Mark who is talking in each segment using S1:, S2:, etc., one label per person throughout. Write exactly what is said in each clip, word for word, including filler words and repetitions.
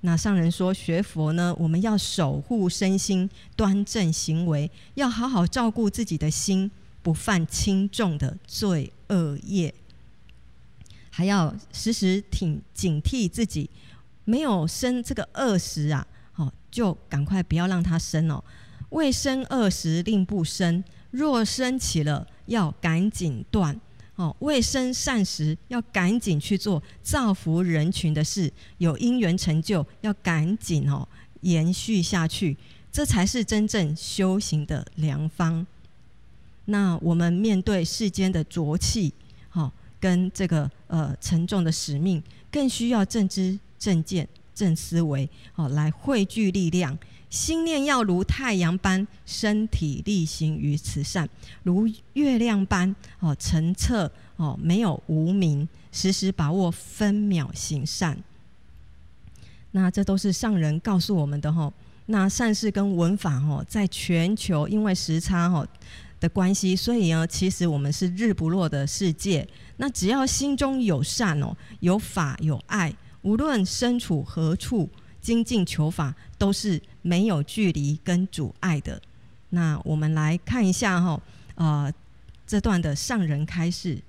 S1: 那上人说，学佛呢，我们要守护身心，端正行为，要好好照顾自己的心，不犯轻重的罪恶业，还要时时挺警惕自己，没有生这个恶时啊，哦，就赶快不要让它生哦。未生恶时令不生，若生起了，要赶紧断。哦，未生善时要赶紧去做造福人群的事，有因缘成就要赶紧哦延续下去，这才是真正修行的良方。那我们面对世间的浊气，哦，跟这个呃沉重的使命，更需要正知正见正思维，哦，来汇聚力量。心念要如太阳般，身体力行于慈善，如月亮般哦澄澈哦，没有无明，时时把握分秒行善。那这都是上人告诉我们的哈。那善事跟文法哈，在全球因为时差哈的关系，所以呢，其实我们是日不落的世界。那只要心中有善哦，有法有爱，无论身处何处，精进求法都是没有距离跟阻碍的。那我们来看一下哈，呃，这段的上人开示。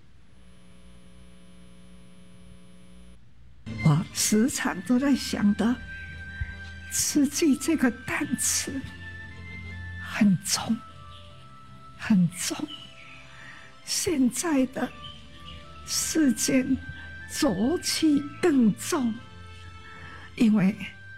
S2: 我时常都在想的，慈济这个担子很重，很重。现在的世间浊气更重，因为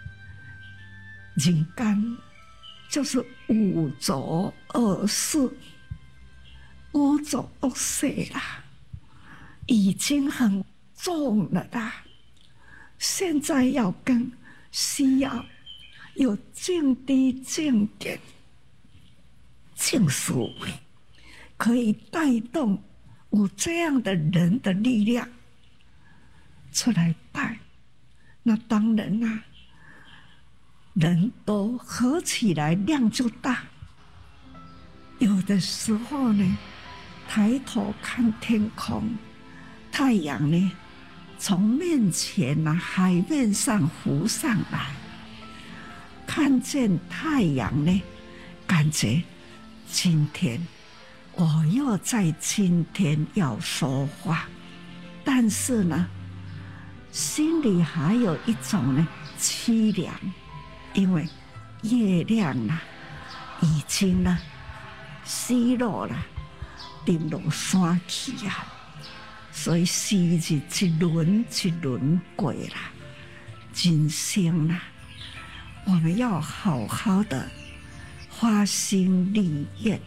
S2: 人间就是五浊恶世，五浊恶世啦，已经很重了啦。现在要更需要有净知净见、净思维，可以带动有这样的人的力量出来带。那当然啦、啊，人都合起来量就大。有的时候呢，抬头看天空，太阳呢从面前呢、啊、海面上浮上来，看见太阳呢，感觉今天我又在今天要说话，但是呢，心里还有一种呢凄凉，因为月亮啊已经呢西落了，顶落山去啊。所以时日一轮一轮过啦，人生啦，我们要好好的发心立愿。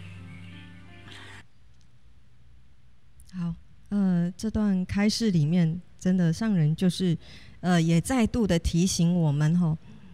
S1: 好，呃，这段开示里面，真的上人就是，呃，也再度的提醒我们哈。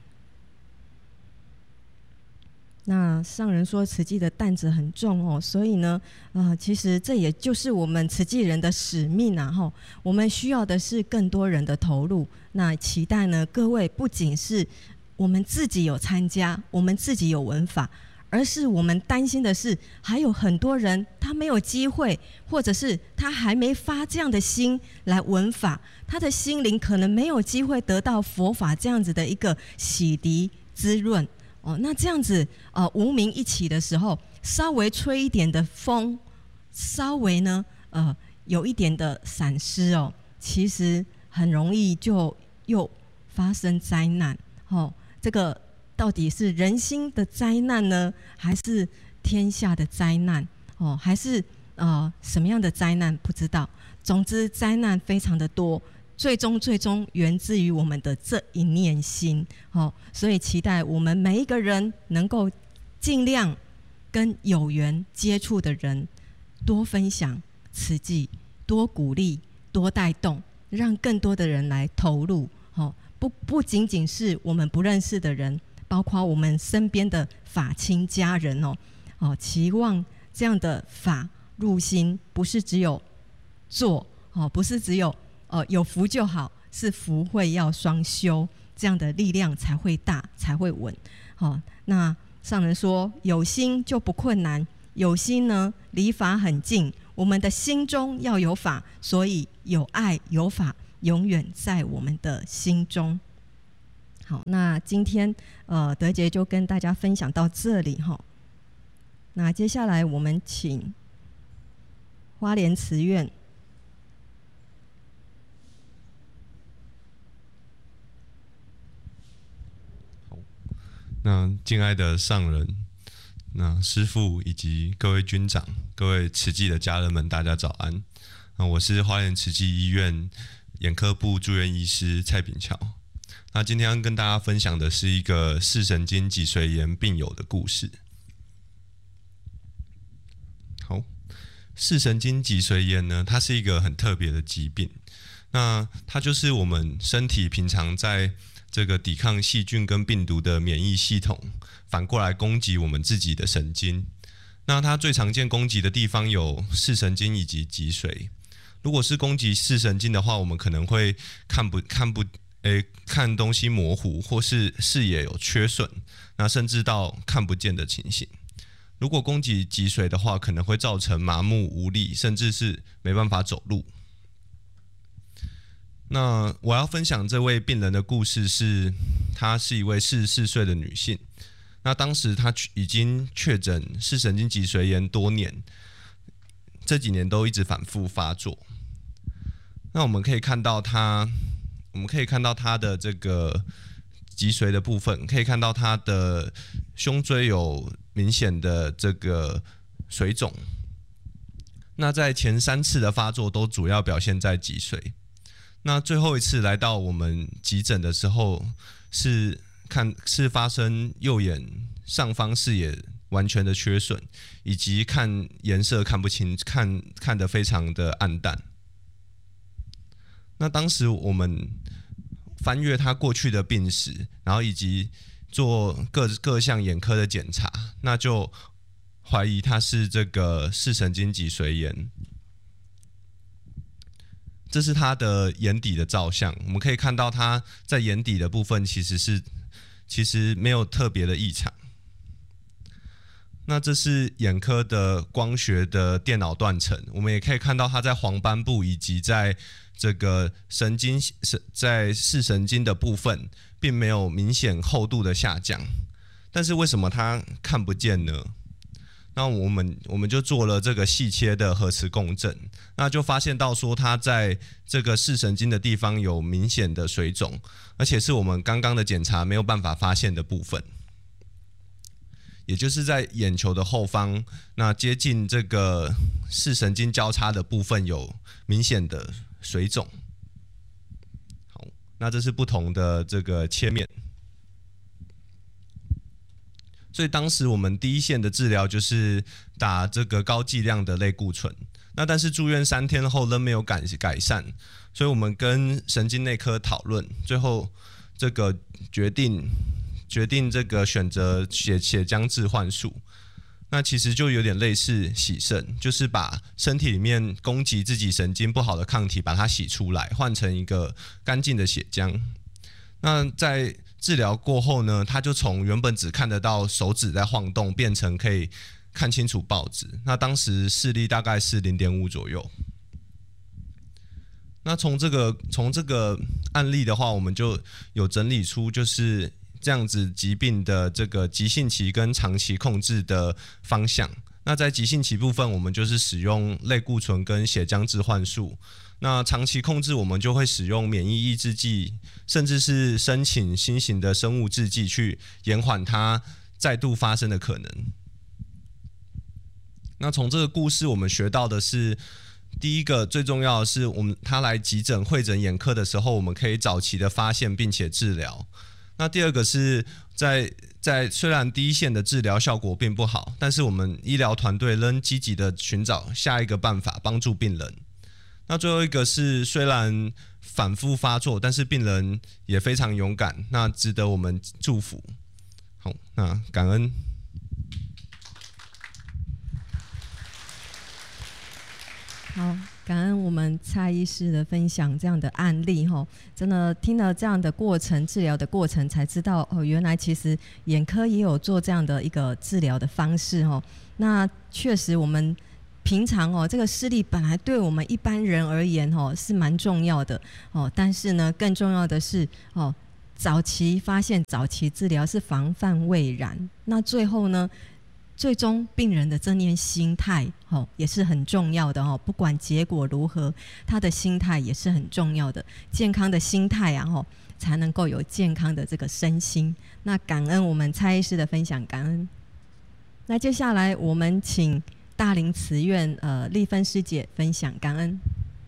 S1: 那上人说慈济的担子很重哦，所以呢，呃，其实这也就是我们慈济人的使命啊吼。我们需要的是更多人的投入。那期待呢，各位不仅是我们自己有参加，我们自己有闻法，而是我们担心的是，还有很多人他没有机会，或者是他还没发这样的心来闻法，他的心灵可能没有机会得到佛法这样子的一个洗涤滋润。哦，那这样子，呃，无明一起的时候，稍微吹一点的风，稍微呢，呃，有一点的闪失哦，其实很容易就又发生灾难。哦，这个到底是人心的灾难呢，还是天下的灾难？哦，还是呃什么样的灾难？不知道。总之，灾难非常的多。最终，最终源自于我们的这一念心，哦，所以期待我们每一个人能够尽量跟有缘接触的人多分享慈济，多鼓励，多带动，让更多的人来投入。哦，不不仅仅是我们不认识的人，包括我们身边的法亲家人哦，哦，期望这样的法入心，不是只有做，哦，不是只有。呃，有福就好，是福慧要双修，这样的力量才会大，才会稳。好、哦，那上人说，有心就不困难，有心呢，离法很近。我们的心中要有法，所以有爱有法，永远在我们的心中。 好，那今天呃德杰就跟大家分享到这里哈。那接下来我们请花莲慈院。
S3: 好，那敬爱的上人、那师父以及各位军长、各位慈济的家人们，大家早安。那我是花莲慈济医院眼科部住院医师蔡炳桥。那今天要跟大家分享的是一个视神经脊髓炎病友的故事。好，视神经脊髓炎呢，它是一个很特别的疾病。那它就是我们身体平常在这个抵抗细菌跟病毒的免疫系统，反过来攻击我们自己的神经。那它最常见攻击的地方有视神经以及脊髓。如果是攻击视神经的话，我们可能会看不看不。诶，看东西模糊，或是视野有缺损，那甚至到看不见的情形。如果攻击脊髓的话，可能会造成麻木无力，甚至是没办法走路。那我要分享这位病人的故事是，她是一位四十四岁的女性。那当时她已经确诊视神经脊髓炎多年，这几年都一直反复发作。那我们可以看到她。我们可以看到他的这个脊髓的部分，可以看到他的胸椎有明显的这个水肿。那在前三次的发作都主要表现在脊髓。那最后一次来到我们急诊的时候，是看是发生右眼上方视野完全的缺损，以及看颜色看不清，看看得非常的暗淡。那当时我们翻阅他过去的病史，然后以及做各各项眼科的检查，那就怀疑他是这个视神经脊髓炎。这是他的眼底的照相，我们可以看到他在眼底的部分其实是其实没有特别的异常。那这是眼科的光学的电脑断层，我们也可以看到它在黄斑部以及在这个神经在视神经的部分并没有明显厚度的下降，但是为什么它看不见呢？那我们我们就做了这个细切的核磁共振，那就发现到说它在这个视神经的地方有明显的水肿，而且是我们刚刚的检查没有办法发现的部分。也就是在眼球的后方，那接近这个视神经交叉的部分有明显的水肿。好，那这是不同的这个切面。所以当时我们第一线的治疗就是打这个高剂量的类固醇。那但是住院三天后仍没有改改善，所以我们跟神经内科讨论，最后这个决定。决定这个选择血血浆置换术，那其实就有点类似洗肾，就是把身体里面攻击自己神经不好的抗体把它洗出来，换成一个干净的血浆。那在治疗过后呢，他就从原本只看得到手指在晃动，变成可以看清楚报纸。那当时视力大概是 零点五 左右。那从这个从这个案例的话，我们就有整理出就是这样子疾病的这个急性期跟长期控制的方向。那在急性期部分，我们就是使用类固醇跟血浆置换术。那长期控制，我们就会使用免疫抑制剂，甚至是申请新型的生物制剂去延缓它再度发生的可能。那从这个故事，我们学到的是，第一个最重要的是，我们他来急诊会诊眼科的时候，我们可以早期的发现并且治疗。那第二个是在在虽然第一线的治疗效果并不好，但是我们医疗团队仍积极的寻找下一个办法帮助病人。那最后一个是虽然反复发作，但是病人也非常勇敢，那值得我们祝福。好，那感恩。
S1: 好，感恩我们蔡医师的分享这样的案例哈，真的听了这样的过程，治疗的过程才知道哦，原来其实眼科也有做这样的一个治疗的方式哈。那确实我们平常哦，这个视力本来对我们一般人而言哦是蛮重要的哦，但是呢，更重要的是哦， 早期发现、早期治疗是防范未然。那最后呢，最终病人的正念心态、哦、也是很重要的、哦、不管结果如何，他的心态也是很重要的。健康的心态啊、哦，才能够有健康的这个身心。那感恩我们蔡医师的分享，感恩。那接下来我们请大林慈院呃丽芬师姐分享，感恩。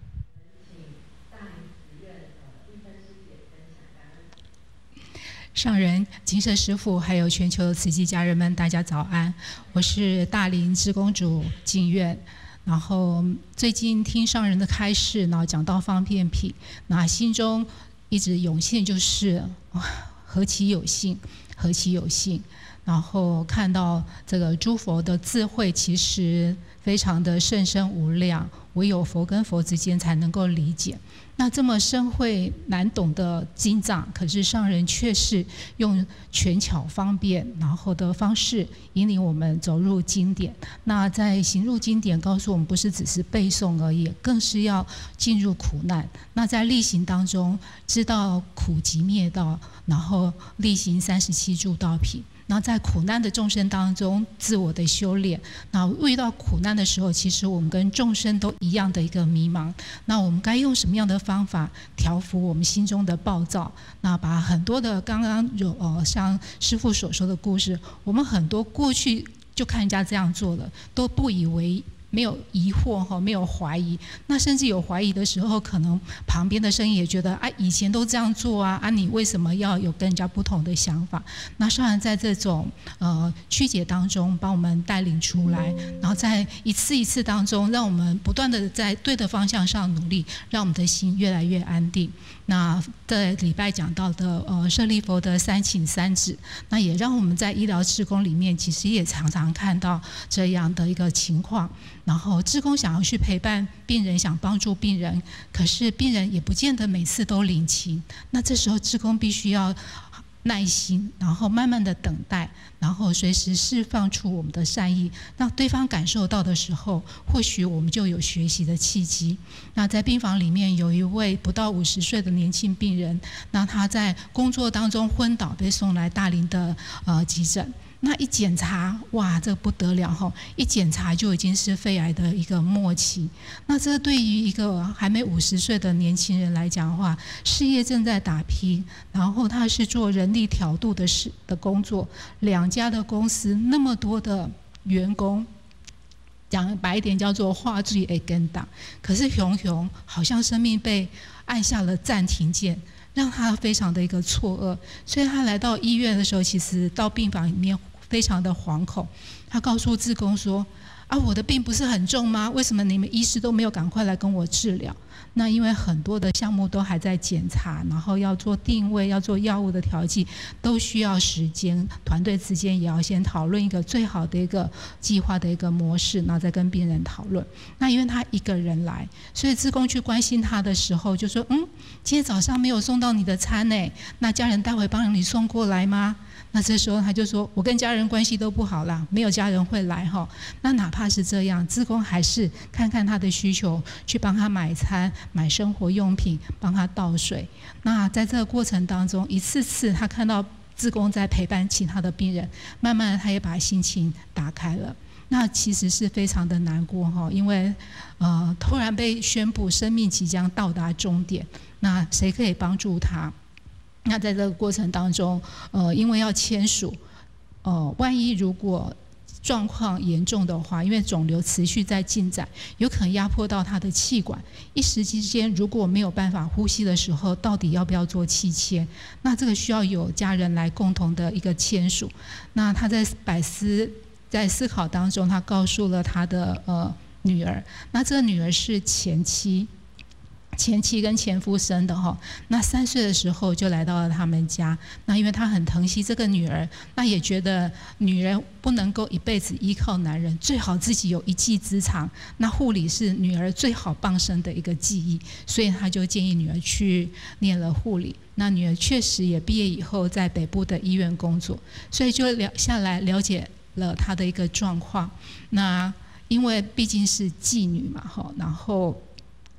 S4: 上人、金舍师父，还有全球慈济家人们，大家早安！我是大林志公主静愿。然后最近听上人的开示，然后讲到方便品，那心中一直涌现就是何其有幸，何其有幸！然后看到这个诸佛的智慧，其实非常的甚深无量，唯有佛跟佛之间才能够理解。那这么深慧难懂的经藏，可是上人却是用权巧方便然后的方式引领我们走入经典。那在行入经典告诉我们，不是只是背诵而已，更是要进入苦难。那在力行当中知道苦集灭道，然后力行三十七助道品。那在苦难的众生当中自我的修炼，那遇到苦难的时候，其实我们跟众生都一样的一个迷茫。那我们该用什么样的方法调伏我们心中的暴躁？那把很多的刚刚有呃像师父所说的故事，我们很多过去就看人家这样做了，都不以为没有疑惑，没有怀疑。那甚至有怀疑的时候，可能旁边的声音也觉得啊，以前都这样做啊，啊，你为什么要有跟人家不同的想法？那上人在这种呃曲解当中，帮我们带领出来，然后在一次一次当中，让我们不断的在对的方向上努力，让我们的心越来越安定。那在礼拜讲到的呃舍利弗的三请三指，那也让我们在医疗志工里面，其实也常常看到这样的一个情况。然后志工想要去陪伴病人，想帮助病人，可是病人也不见得每次都领情。那这时候志工必须要耐心，然后慢慢的等待，然后随时释放出我们的善意，让对方感受到的时候，或许我们就有学习的契机。那在病房里面有一位不到五十岁的年轻病人，那他在工作当中昏倒，被送来大林的呃急诊。那一检查，哇，这不得了哈！一检查就已经是肺癌的一个末期。那这对于一个还没五十岁的年轻人来讲的话，事业正在打拼，然后他是做人力调度的事的工作，两家的公司那么多的员工，讲白一点叫做话剧会跟档，可是熊熊好像生命被按下了暂停键。让他非常的一个错愕，所以他来到医院的时候，其实到病房里面非常的惶恐。他告诉志工说：“啊，我的病不是很重吗？为什么你们医师都没有赶快来跟我治疗？”那因为很多的项目都还在检查，然后要做定位，要做药物的调剂，都需要时间。团队之间也要先讨论一个最好的一个计划的一个模式，然后再跟病人讨论。那因为他一个人来，所以志工去关心他的时候，就说：“嗯，今天早上没有送到你的餐呢，那家人待会帮你送过来吗？”那这时候他就说：“我跟家人关系都不好啦，没有家人会来哈。”那哪怕是这样，志工还是看看他的需求，去帮他买餐、买生活用品，帮他倒水。那在这个过程当中，一次次他看到志工在陪伴其他的病人，慢慢的他也把心情打开了。那其实是非常的难过哈，因为呃突然被宣布生命即将到达终点，那谁可以帮助他？那在这个过程当中，呃，因为要签署，呃，万一如果状况严重的话，因为肿瘤持续在进展，有可能压迫到他的气管，一时之间如果没有办法呼吸的时候，到底要不要做气切？那这个需要有家人来共同的一个签署。那他在百思在思考当中，他告诉了他的呃女儿，那这个女儿是前妻。前妻跟前夫生的哈，那三岁的时候就来到了他们家。那因为他很疼惜这个女儿，那也觉得女人不能够一辈子依靠男人，最好自己有一技之长。那护理是女儿最好傍身的一个技艺，所以他就建议女儿去念了护理。那女儿确实也毕业以后在北部的医院工作，所以就了下来了解了她的一个状况。那因为毕竟是妓女嘛哈，然后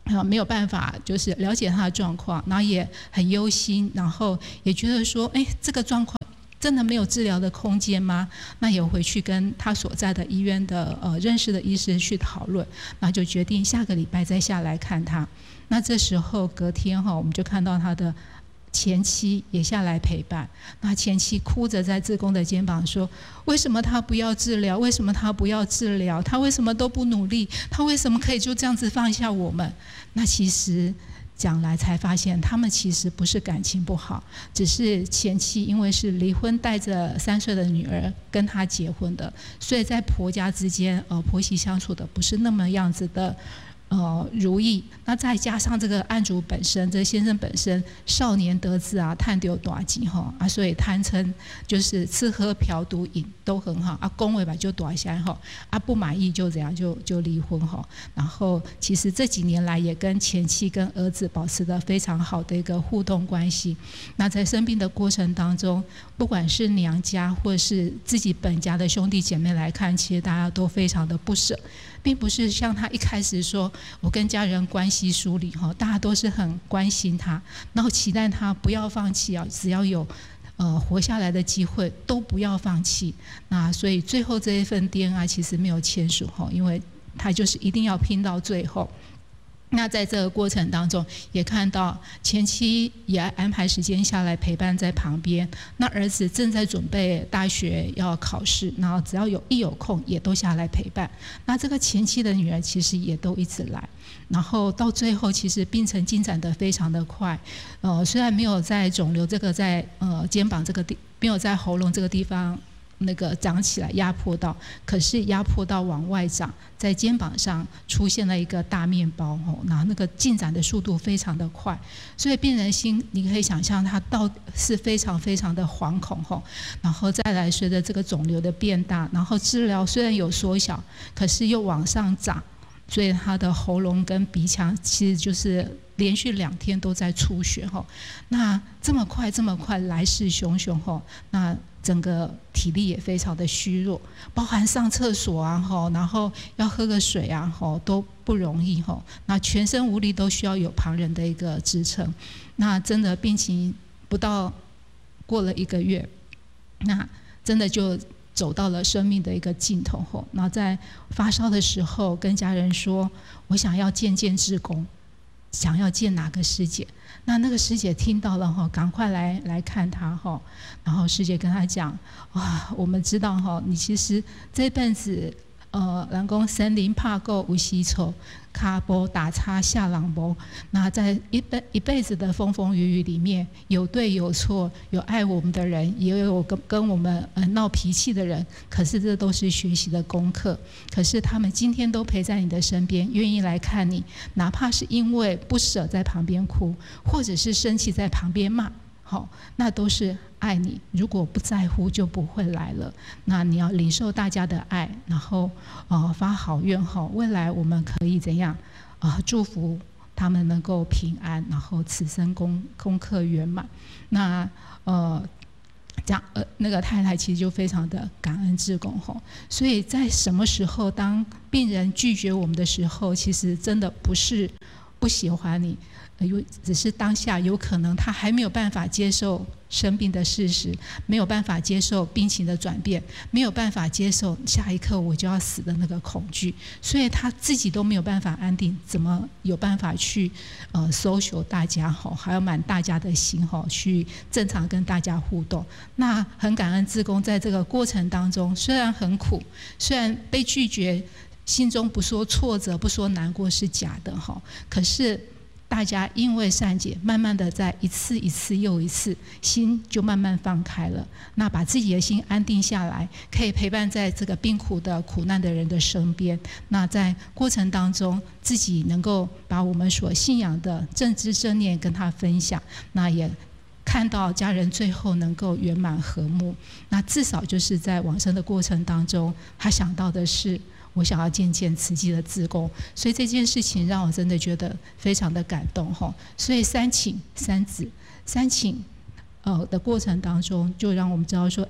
S4: 啊，没有办法，就是了解他的状况，然后也很忧心，然后也觉得说，哎，这个状况真的没有治疗的空间吗？那也回去跟他所在的医院的呃认识的医师去讨论，那就决定下个礼拜再下来看他。那这时候隔天哈，我们就看到他的前妻也下来陪伴，那前妻哭着在志工的肩膀说：“为什么他不要治疗？为什么他不要治疗？他为什么都不努力？他为什么可以就这样子放下我们？”那其实讲来才发现，他们其实不是感情不好，只是前妻因为是离婚，带着三岁的女儿跟他结婚的，所以在婆家之间，呃，婆媳相处的不是那么样子的。呃，如意，那再加上这个案主本身，这个先生本身少年得志啊，探丢大钱哈啊，所以贪嗔就是吃喝嫖赌饮都很好啊，恭维吧就躲下哈啊，不满意就怎样就就离婚哈。然后其实这几年来也跟前妻跟儿子保持的非常好的一个互动关系。那在生病的过程当中，不管是娘家或是自己本家的兄弟姐妹来看，其实大家都非常的不舍。并不是像他一开始说我跟家人关系疏离，大家都是很关心他，然后期待他不要放弃，只要有呃活下来的机会都不要放弃。那所以最后这一份 D N I 其实没有签署，因为他就是一定要拼到最后。那在这个过程当中，也看到前妻也安排时间下来陪伴在旁边。那儿子正在准备大学要考试，然后只要有一有空，也都下来陪伴。那这个前妻的女儿其实也都一直来。然后到最后，其实病程进展得非常的快。呃，虽然没有在肿瘤这个在呃肩膀这个地，没有在喉咙这个地方。那个长起来压迫到，可是压迫到往外长，在肩膀上出现了一个大面包，然后那个进展的速度非常的快，所以病人心你可以想象他到是非常非常的惶恐，然后再来随着这个肿瘤的变大，然后治疗虽然有缩小，可是又往上涨，所以他的喉咙跟鼻腔其实就是连续两天都在出血，那这么快这么快来势汹汹，那整个体力也非常的虚弱，包含上厕所啊，然后要喝个水啊，都不容易，那全身无力都需要有旁人的一个支撑。那真的病情不到过了一个月，那真的就走到了生命的一个尽头后，然后在发烧的时候跟家人说，我想要见见志工，想要见哪个师姐。那那个师姐听到了哈，赶快来来看他哈。然后师姐跟他讲，哇，我们知道哈，你其实这辈子呃，人讲森林怕够无稀丑，卡波打叉下朗波。那在一辈一辈子的风风雨雨里面，有对有错，有爱我们的人，也有跟跟我们呃闹脾气的人。可是这都是学习的功课。可是他们今天都陪在你的身边，愿意来看你，哪怕是因为不舍在旁边哭，或者是生气在旁边骂。好，那都是爱你。如果不在乎，就不会来了。那你要领受大家的爱，然后呃发好愿哈，未来我们可以怎样啊、呃？祝福他们能够平安，然后此生功功课圆满。那呃。这样呃，那个太太其实就非常的感恩志工吼，所以在什么时候当病人拒绝我们的时候，其实真的不是不喜欢你，有只是当下有可能他还没有办法接受生病的事实，没有办法接受病情的转变，没有办法接受下一刻我就要死的那个恐惧，所以他自己都没有办法安定，怎么有办法去呃 social 大家吼，还要满大家的心吼，去正常跟大家互动。那很感恩志工在这个过程当中，虽然很苦，虽然被拒绝，心中不说挫折，不说难过是假的吼，可是大家因为善解，慢慢的在一次一次又一次，心就慢慢放开了。那把自己的心安定下来，可以陪伴在这个病苦的苦难的人的身边。那在过程当中，自己能够把我们所信仰的正知正念跟他分享，那也看到家人最后能够圆满和睦。那至少就是在往生的过程当中，他想到的是，我想要见见慈济的志工，所以这件事情让我真的觉得非常的感动哈。所以三请三子三请呃的过程当中，就让我们知道说，哎，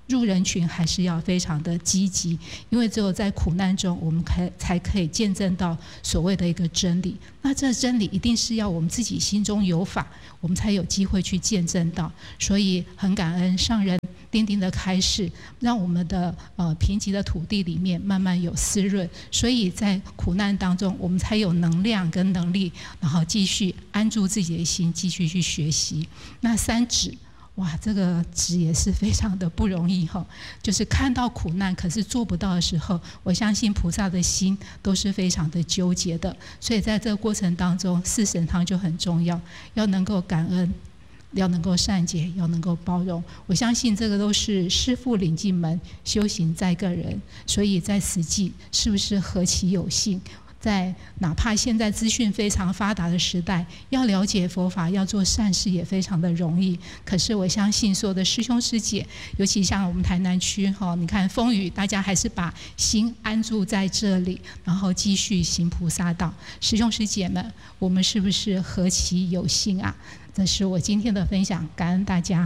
S4: 入人群还是要非常的积极，因为只有在苦难中，我们可才可以见证到所谓的一个真理。那这真理一定是要我们自己心中有法，我们才有机会去见证到。所以很感恩上人钉钉的开示，让我们的呃贫瘠的土地里面慢慢有滋润，所以在苦难当中，我们才有能量跟能力，然后继续安住自己的心，继续去学习。那三指。哇，这个指也是非常的不容易哈，就是看到苦难，可是做不到的时候，我相信菩萨的心都是非常的纠结的。所以在这个过程当中，四神汤就很重要，要能够感恩，要能够善解，要能够包容。我相信这个都是师父领进门，修行在个人。所以在实际是不是何其有幸？在哪怕现在资讯非常发达的时代，要了解佛法，要做善事也非常的容易。可是我相信所有的师兄师姐，尤其像我们台南区哈，你看风雨，大家还是把心安住在这里，然后继续行菩萨道。师兄师姐们，我们是不是何其有幸啊？这是我今天的分享，感恩大家。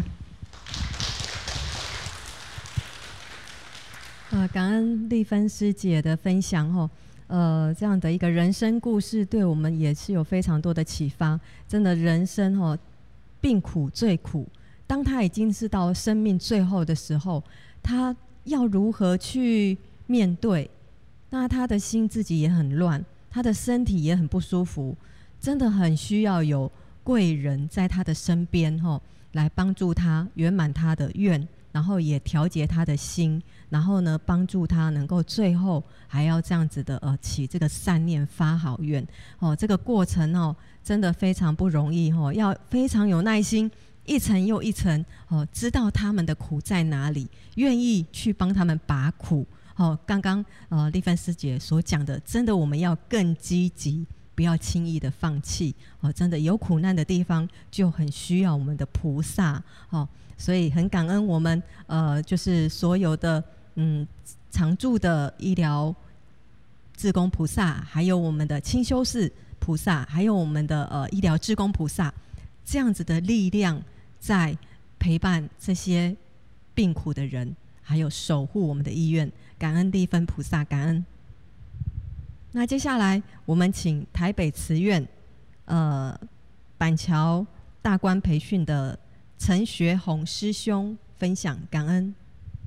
S1: 呃，感恩丽芬师姐的分享哦。呃，这样的一个人生故事，对我们也是有非常多的启发。真的，人生哦，病苦最苦。当他已经是到生命最后的时候，他要如何去面对？那他的心自己也很乱，他的身体也很不舒服，真的很需要有贵人在他的身边哦，来帮助他圆满他的愿，然后也调节他的心。然后呢，帮助他能够最后还要这样子的呃起这个善念发好愿哦，这个过程哦真的非常不容易哦，要非常有耐心，一层又一层哦，知道他们的苦在哪里，愿意去帮他们拔苦哦。刚刚呃丽芬师姐所讲的，真的我们要更积极，不要轻易的放弃哦。真的有苦难的地方，就很需要我们的菩萨哦。所以很感恩我们呃，就是所有的嗯常住的医疗志工菩萨，还有我们的清修士菩萨，还有我们的呃医疗志工菩萨，这样子的力量在陪伴这些病苦的人，还有守护我们的医院。感恩丽芬菩萨，感恩。那接下来我们请台北慈院呃板桥大观培训的陈学宏师兄分享，感恩。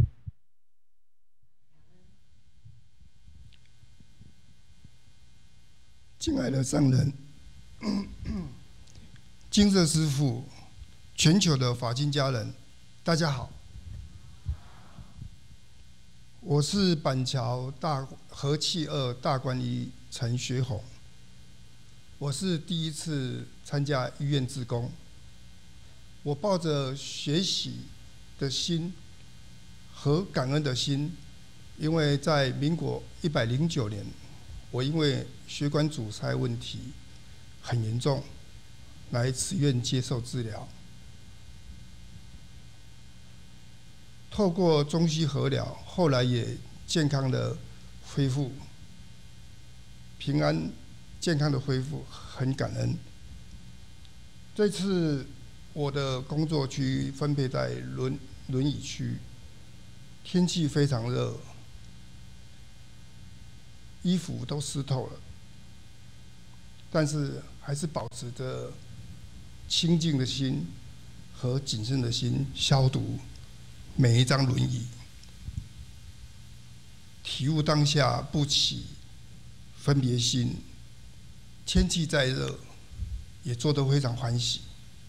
S5: 敬爱的上人、金色师父、全球的法经家人，大家好，我是板桥大和气二大观医陈学宏，我是第一次参加医院志工。我抱着学习的心和感恩的心，因为在民国一百零九年，我因为血管阻塞问题很严重，来慈院接受治疗。透过中西合疗，后来也健康的恢复，平安健康的恢复，很感恩。这次我的工作区分配在轮轮椅区，天气非常热，衣服都湿透了，但是还是保持着清净的心和谨慎的心，消毒每一张轮椅，体悟当下不起分别心，天气再热也做得非常欢喜。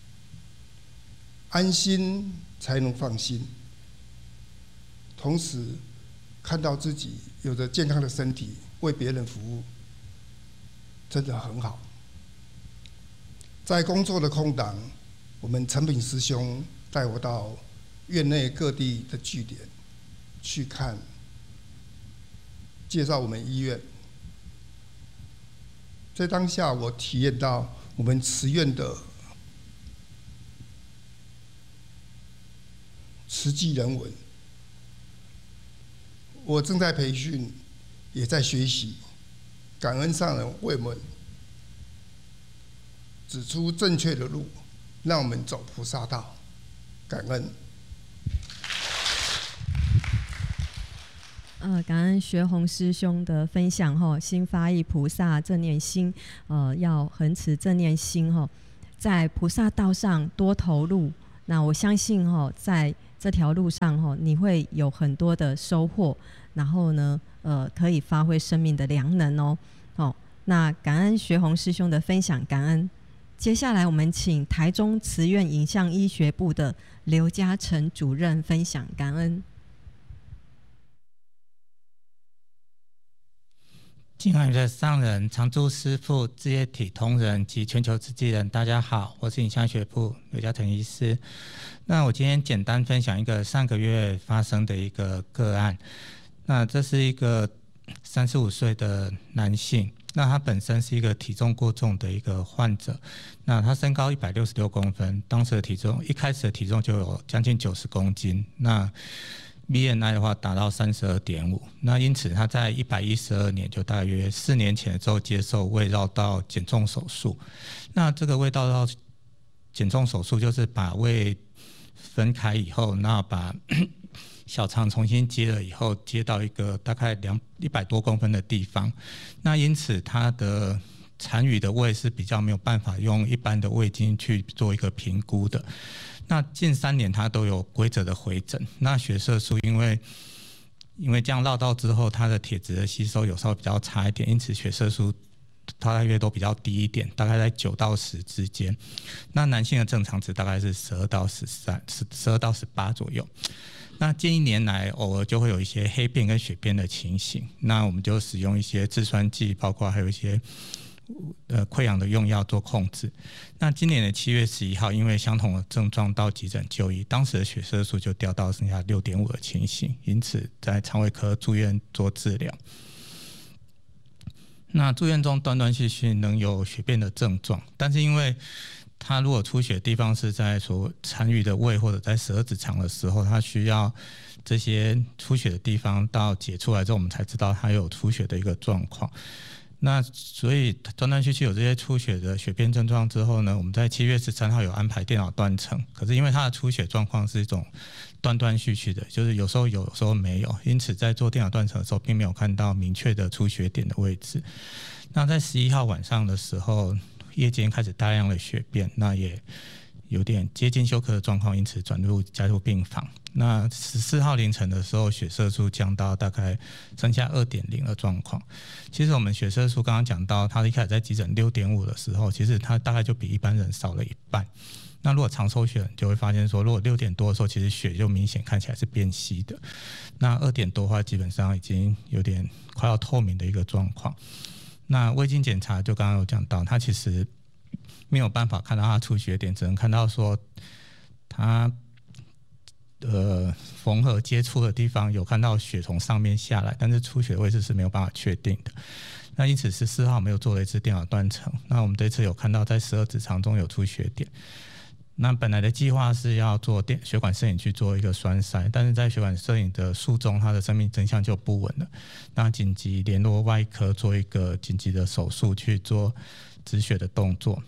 S5: 安心才能放心，同时看到自己有着健康的身体，为别人服务，真的很好。在工作的空档，我们陈品师兄带我到院内各地的据点去看，介绍我们医院。在当下，我体验到我们慈院的慈济人文。我正在培训，也在学习，感恩上人为我们指出正确的路，让我们走菩萨道。感恩。
S1: 呃，感恩学宏师兄的分享哈，心发意菩萨正念心，呃，要恒持正念心哈，在菩萨道上多投入。那我相信哈，在这条路上哈，你会有很多的收获，然后呢，呃，可以发挥生命的良能哦。哦，那感恩学宏师兄的分享，感恩。接下来我们请台中慈院影像医学部的刘嘉诚主任分享，感恩。
S6: 敬爱的上人、常住师父、志业体同仁及全球慈济人，大家好，我是影像学部刘嘉诚医师。那我今天简单分享一个上个月发生的一个个案。那这是一个三十五岁的男性，那他本身是一个体重过重的一个患者。那他身高一百六十六公分，当时的体重一开始的体重就有将近九十公斤。那B M I 的话达到 三十二点五， 那因此他在一百一十二年就大约四年前之后接受胃绕道减重手术。那这个胃绕道减重手术就是把胃分开以后，那把小肠重新接了以后，接到一个大概两一百多公分的地方。那因此他的残余的胃是比较没有办法用一般的胃镜去做一个评估的。那近三年他都有规则的回诊，那血色素因为因为这样绕道之后，他的铁质的吸收有时候比较差一点，因此血色素它大约都比较低一点，大概在九到十之间。那男性的正常值大概是十二到十三、十二到十八左右。那近一年来偶尔就会有一些黑便跟血便的情形，那我们就使用一些制酸剂，包括还有一些呃溃疡的用药做控制。那今年的七月十一号，因为相同的症状到急诊就医，当时的血色素就掉到剩下 六点五 的情形，因此在肠胃科住院做治疗。那住院中断断续续能有血便的症状，但是因为他如果出血的地方是在所残余的胃或者在十二指肠的时候，他需要这些出血的地方到解出来之后，我们才知道他有出血的一个状况。那所以断断续续有这些出血的血便症状之后呢，我们在七月十三号有安排电脑断层，可是因为他的出血状况是一种断断续续的，就是有时候有，有时候没有，因此在做电脑断层的时候并没有看到明确的出血点的位置。那在十一号晚上的时候，夜间开始大量的血便，那也有点接近休克的状况，因此转入加护病房。那十四号凌晨的时候，血色素降到大概剩下 二点零 的状况。其实我们血色素刚刚讲到，他一开始在急诊 六点五 的时候，其实他大概就比一般人少了一半。那如果常抽血，就会发现说，如果六点多的时候，其实血就明显看起来是变稀的。那二点多的话，基本上已经有点快要透明的一个状况。那胃镜检查就刚刚有讲到，他其实没有办法看到他出血点，只能看到说他呃缝合接触的地方有看到血从上面下来，但是出血的位置是没有办法确定的。那因此十四号没有做了一次电脑断层，那我们这次有看到在十二指肠中有出血点。那本来的计划是要做电血管摄影去做一个栓塞，但是在血管摄影的术中，它的生命真相就不稳了。那紧急联络外科做一个紧急的手术去做止血的动作。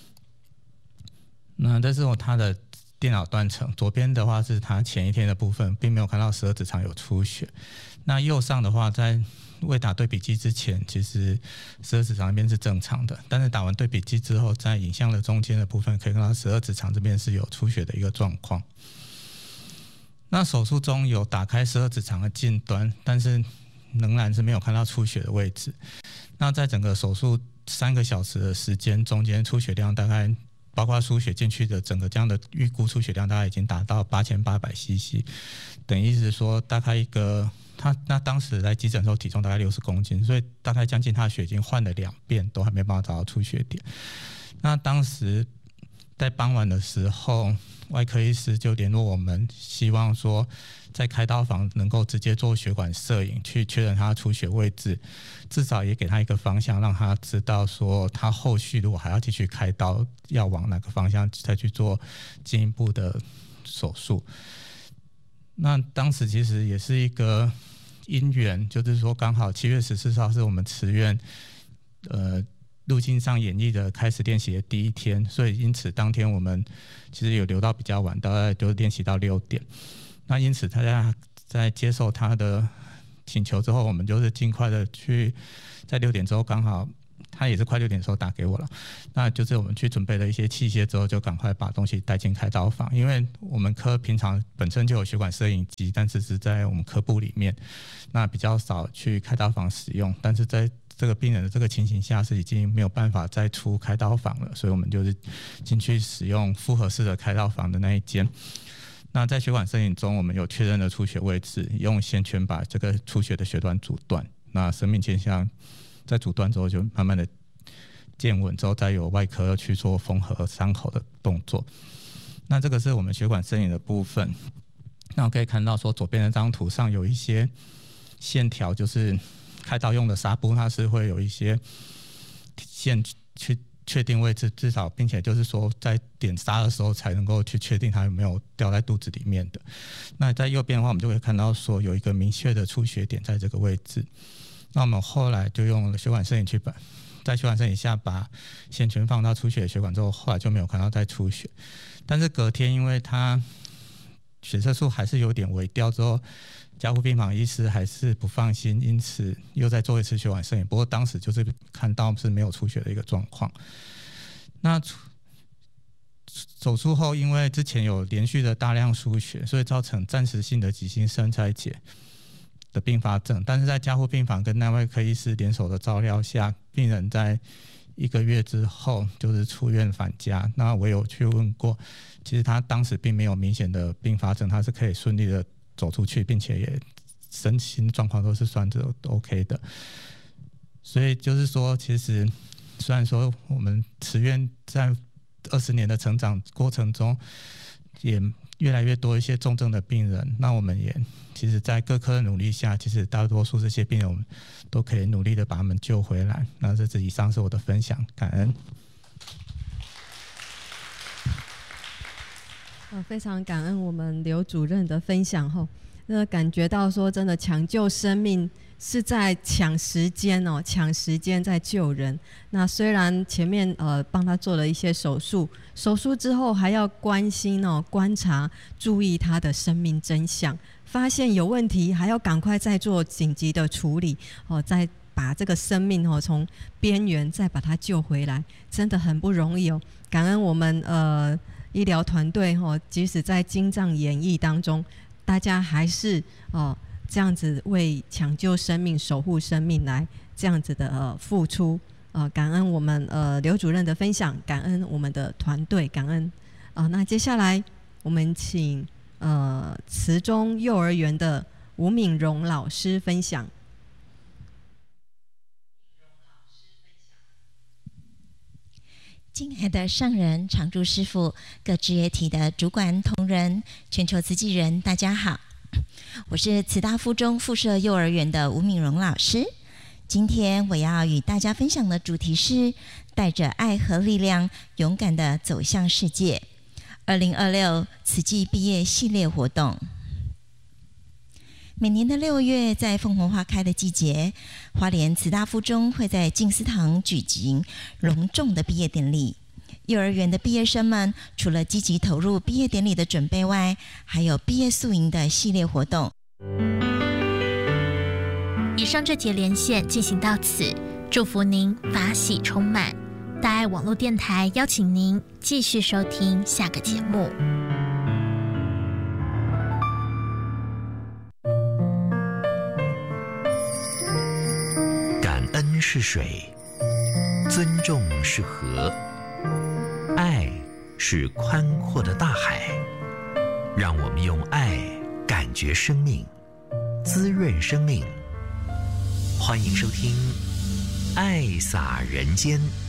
S6: 那这是它的电脑断层，左边的话是它前一天的部分，并没有看到十二指肠有出血。那右上的话，在未打对比机之前，其实十二指肠那边是正常的，但是打完对比机之后，在影像的中间的部分可以看到十二指肠这边是有出血的一个状况。那手术中有打开十二指肠的近端，但是仍然是没有看到出血的位置。那在整个手术三个小时的时间中间，出血量大概包括输血进去的整个这样的预估出血量，大概已经达到八千八百 C C， 等于是说大概一个他那当时在急诊的时候体重大概六十公斤，所以大概将近他的血已经换了两遍，都还没办法找到出血点。那当时在傍晚的时候，外科医师就联络我们，希望说在开刀房能够直接做血管摄影，去确认他出血位置，至少也给他一个方向，让他知道说他后续如果还要继续开刀，要往哪个方向再去做进一步的手术。那当时其实也是一个因缘，就是说刚好七月十四号是我们慈院呃路径上演绎的开始练习的第一天，所以因此当天我们其实有留到比较晚，大概就练习到六点。那因此大家在接受他的请求之后，我们就是尽快的去在六点之后刚好。他也是快六点的时候打给我了，那就是我们去准备了一些器械之后，就赶快把东西带进开刀房。因为我们科平常本身就有血管摄影机，但是是在我们科部里面，那比较少去开刀房使用。但是在这个病人的这个情形下，是已经没有办法再出开刀房了，所以我们就是进去使用复合式的开刀房的那一间。那在血管摄影中，我们有确认了出血位置，用线圈把这个出血的血管阻断。那生命现象在阻断之后，就慢慢的见稳之后，再由外科去做缝合伤口的动作。那这个是我们血管摄影的部分。那我可以看到说，左边的这张图上有一些线条，就是开刀用的纱布，它是会有一些线去确定位置，至少并且就是说在点纱的时候才能够去确定它有没有掉在肚子里面的。那在右边的话，我们就会看到说有一个明确的出血点在这个位置。那我们后来就用了血管摄影去把在血管摄影下把线圈放到出血的血管之后，后来就没有看到再出血。但是隔天因为它血色素还是有点微掉之后，加护病房医师还是不放心，因此又再做一次血管摄影。不过当时就是看到是没有出血的一个状况。那手术后因为之前有连续的大量输血，所以造成暂时性的急性肾衰竭的并发症，但是在加护病房跟内外科医师联手的照料下，病人在一个月之后就是出院返家。那我有去问过，其实他当时并没有明显的并发症，他是可以顺利的走出去，并且也身心状况都是算是 OK 的。所以就是说，其实虽然说我们慈院在二十年的成长过程中，也越来越多一些重症的病人，那我们也其实在各科的努力下，其实大多数这些病人我们都可以努力的把他们救回来。那这是以上是我的分享，感恩。
S1: 呃，非常感恩我们刘主任的分享后，那感觉到说真的抢救生命是在抢时间哦，抢时间在救人。那虽然前面呃帮他做了一些手术，手术之后还要关心哦、观察、注意他的生命真相，发现有问题还要赶快再做紧急的处理哦，再把这个生命哦从边缘再把它救回来，真的很不容易哦。感恩我们呃医疗团队哦，即使在精障演绎当中，大家还是哦。这样子为抢救生命、守护生命来这样子的呃付出，呃，感恩我们呃刘主任的分享，感恩我们的团队，感恩啊、呃。那接下来我们请呃慈中幼儿园的吴敏荣老师分享。
S7: 敬爱的上人、常住师父、各职业体的主管同仁、全球慈济人，大家好。我是慈大附中附设幼儿园的吴敏荣老师。今天我要与大家分享的主题是带着爱和力量，勇敢地走向世界。二零二六慈济毕业系列活动。每年的六月，在凤凰花开的季节，花莲慈大附中会在静思堂举行隆重的毕业典礼。幼儿园的毕业生们除了积极投入毕业典礼的准备外，还有毕业宿营的系列活动。
S8: 以上这节连线进行到此，祝福您法喜充满。大爱网络电台邀请您继续收听下个节目。
S9: 感恩是水，尊重是河，爱是宽阔的大海。让我们用爱感觉生命，滋润生命。欢迎收听《爱洒人间》。